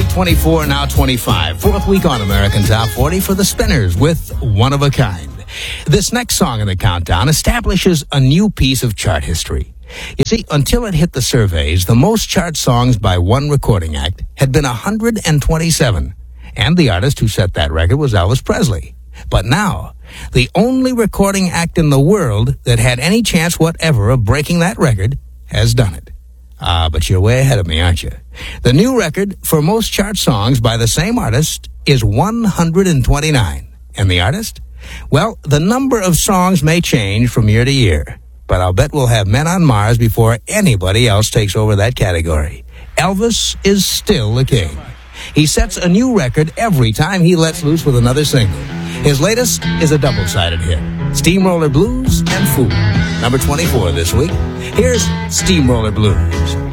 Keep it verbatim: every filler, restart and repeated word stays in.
twenty-four, now twenty-five. Fourth week on American Top forty for the Spinners with One of a Kind. This next song in the countdown establishes a new piece of chart history. You see, until it hit the surveys, the most chart songs by one recording act had been one hundred twenty-seven. And the artist who set that record was Elvis Presley. But now, the only recording act in the world that had any chance whatever of breaking that record has done it. Ah, but you're way ahead of me, aren't you? The new record for most chart songs by the same artist is one hundred twenty-nine. And the artist? Well, the number of songs may change from year to year, but I'll bet we'll have Men on Mars before anybody else takes over that category. Elvis is still the king. He sets a new record every time he lets loose with another single. His latest is a double-sided hit, Steamroller Blues and Fool. Number twenty-four this week. Here's Steamroller Blues.